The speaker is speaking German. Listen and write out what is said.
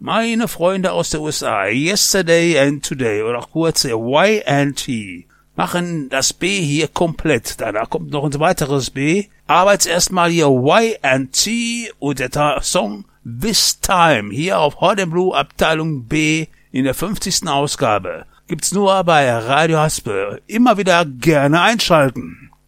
Meine Freunde aus der USA, Yesterday and Today oder auch kurz Y&T, machen das B hier komplett. Danach kommt noch ein weiteres B. Aber jetzt erstmal hier Y&T und der Song This Time hier auf Hot and Blue Abteilung B in der 50. Ausgabe. Gibt's nur bei Radio Haspel. Immer wieder gerne einschalten.